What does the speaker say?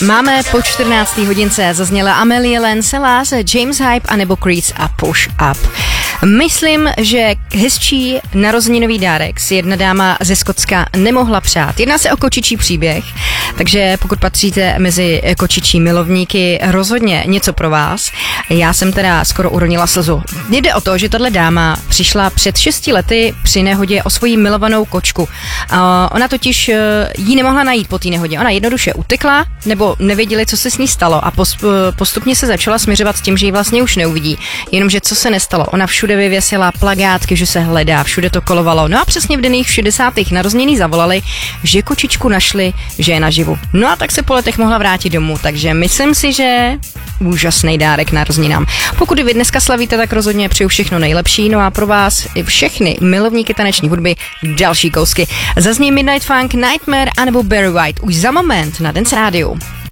Máme po 14. hodince, zazněla Amelie Lenselas, James Hype anebo Creeds a Push Up. Myslím, že hezčí narozeninový dárek si jedna dáma ze Skotska nemohla přát. Jedná se o kočičí příběh, takže pokud patříte mezi kočičí milovníky, rozhodně něco pro vás. Já jsem teda skoro uronila slzu. Jde o to, že tahle dáma přišla před 6 lety při nehodě o svoji milovanou kočku. Ona totiž ji nemohla najít po té nehodě. Ona jednoduše utekla, nebo nevěděli, co se s ní stalo a postupně se začala směřovat s tím, že ji vlastně už neuvidí. Jenomže co se nestalo? Ona všude vyvěsila plakátky, že se hledá, všude to kolovalo. No a přesně v denních 60. narozených zavolali, že kočičku našli, že je naživu. No a tak se po letech mohla vrátit domů, takže myslím si, že úžasný dárek narozeninám. Pokud vy dneska slavíte, tak rozhodně přeju všechno nejlepší, no a pro vás i všechny milovníky taneční hudby další kousky. Zazní Midnight Funk, Nightmare anebo Barry White už za moment na Dance Radio.